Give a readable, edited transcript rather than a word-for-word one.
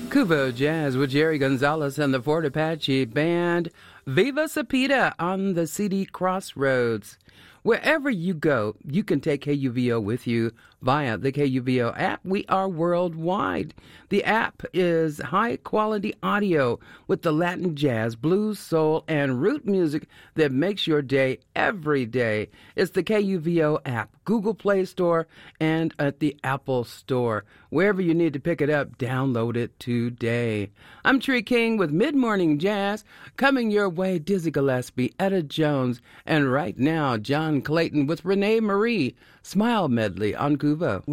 Cubo Jazz with Jerry Gonzalez and the Fort Apache Band. Viva Sapita on the CD Crossroads. Wherever you go, you can take KUVO with you via the KUVO app. We are worldwide. The app is high-quality audio with the Latin jazz, blues, soul, and root music that makes your day every day. It's the KUVO app, Google Play Store, and at the Apple Store. Wherever you need to pick it up, download it today. I'm Tree King with Mid-Morning Jazz, coming your way, Dizzy Gillespie, Etta Jones, and right now, John Clayton with Renee Marie, Smile Medley on Cuvo.